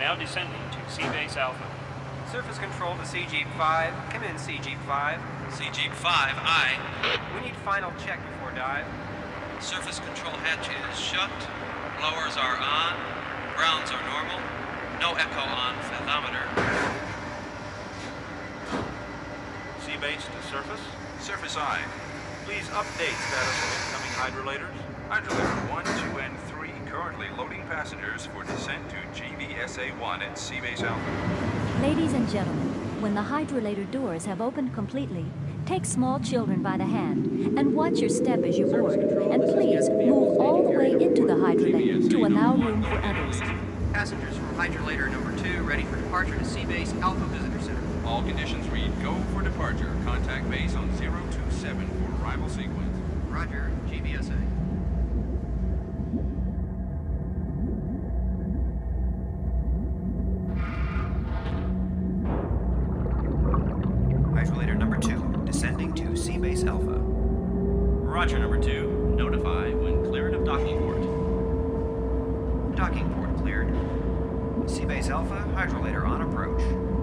Now descending to Seabase Alpha. Surface control to Sea-Jeep 5. Come in, Sea-Jeep 5. Sea-Jeep 5, aye. We need final check before dive. Surface control hatch is shut. Blowers are on. Grounds are normal. No echo on fathometer. Seabase to surface. Surface aye. Please update status of incoming hydrolators. Hydrolator 1, 2, and 3 currently loading passengers for descent to GVSA-1 at Seabase Alpha. Ladies and gentlemen, when the hydrolator doors have opened completely, take small children by the hand and watch your step as you board. And please move all the way into the hydrolator to allow room for others. Passengers from hydrolator number 2 ready for departure to Seabase Alpha Visitor Center. All conditions read go for departure. Contact base on 027 for arrival sequence. Roger, GVSA. Hydrolator number 2, descending to Seabase Alpha. Roger, number 2. Notify when cleared of docking port. Docking port cleared. Seabase Alpha, hydrolator on approach.